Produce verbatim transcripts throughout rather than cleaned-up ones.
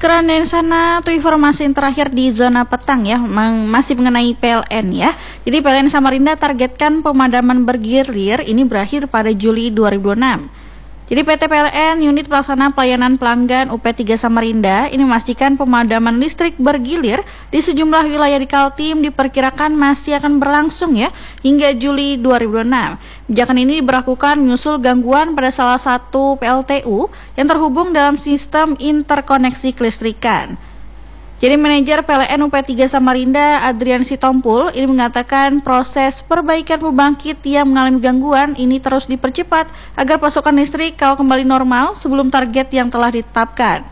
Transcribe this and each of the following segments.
Syukuran dari sana tuh informasi yang terakhir di zona petang ya, masih mengenai P L N ya. Jadi P L N Samarinda targetkan pemadaman bergilir ini berakhir pada Juli dua ribu dua puluh enam. Jadi P T P L N Unit Pelaksana Pelayanan Pelanggan U P tiga Samarinda ini memastikan pemadaman listrik bergilir di sejumlah wilayah di Kaltim diperkirakan masih akan berlangsung ya hingga Juli dua ribu dua puluh enam. Kebijakan ini diberlakukan menyusul gangguan pada salah satu P L T U yang terhubung dalam sistem interkoneksi kelistrikan. Jadi manajer P L N U P tiga Samarinda Adrian Sitompul ini mengatakan proses perbaikan pembangkit yang mengalami gangguan ini terus dipercepat agar pasokan listrik kawal kembali normal sebelum target yang telah ditetapkan.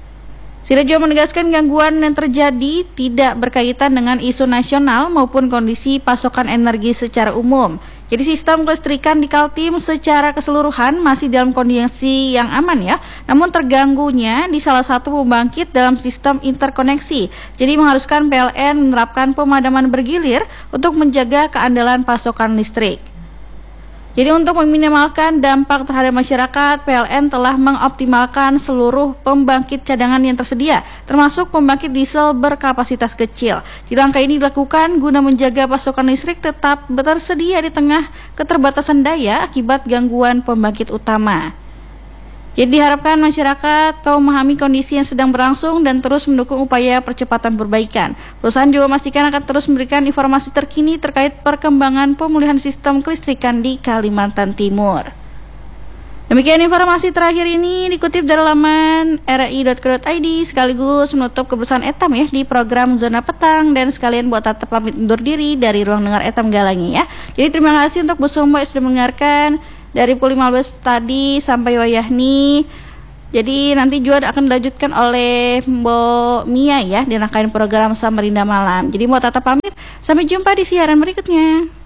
Sila juga menegaskan gangguan yang terjadi tidak berkaitan dengan isu nasional maupun kondisi pasokan energi secara umum. Jadi sistem kelistrikan di Kaltim secara keseluruhan masih dalam kondisi yang aman ya. Namun terganggunya di salah satu pembangkit dalam sistem interkoneksi. Jadi mengharuskan P L N menerapkan pemadaman bergilir untuk menjaga keandalan pasokan listrik. Jadi untuk meminimalkan dampak terhadap masyarakat, P L N telah mengoptimalkan seluruh pembangkit cadangan yang tersedia, termasuk pembangkit diesel berkapasitas kecil. Jadi langkah ini dilakukan guna menjaga pasokan listrik tetap tersedia di tengah keterbatasan daya akibat gangguan pembangkit utama. Jadi diharapkan masyarakat kau memahami kondisi yang sedang berlangsung dan terus mendukung upaya percepatan perbaikan. Perusahaan juga memastikan akan terus memberikan informasi terkini terkait perkembangan pemulihan sistem kelistrikan di Kalimantan Timur. Demikian informasi terakhir ini dikutip dari laman r i dot co dot i d sekaligus menutup kebersamaan Etam ya di program Zona Petang dan sekalian buat tetap pamit undur diri dari ruang dengar Etam Galangi ya. Jadi terima kasih untuk Bu Sumbo yang sudah mendengarkan dari pukul lima belas tadi sampai wayahni. Jadi nanti juga akan dilanjutkan oleh Mbak Mia ya di rangkaian program Samarinda Malam. Jadi mau tetap pamit, sampai jumpa di siaran berikutnya.